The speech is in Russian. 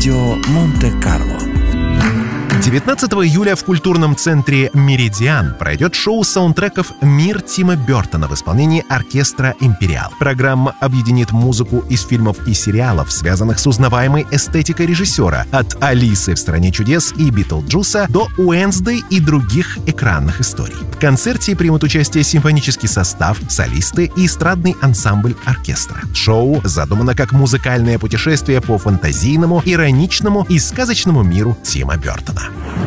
Радио Монте-Карло. 19 июля в культурном центре «Меридиан» пройдет шоу саундтреков «Мир» Тима Бёртона в исполнении оркестра «Империал». Программа объединит музыку из фильмов и сериалов, связанных с узнаваемой эстетикой режиссера, от «Алисы в стране чудес» и «Битлджуса» до «Уэнсдей» и других экранных историй. В концерте примут участие симфонический состав, солисты и эстрадный ансамбль оркестра. Шоу задумано как музыкальное путешествие по фантазийному, ироничному и сказочному миру Тима Бёртона.